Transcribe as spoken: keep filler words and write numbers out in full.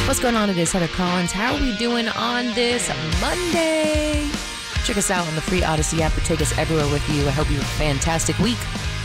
What's going on? It is Heather Collins. How are we doing on this Monday? Check us out on the free Odyssey app, or take us everywhere with you. I hope you have a fantastic week.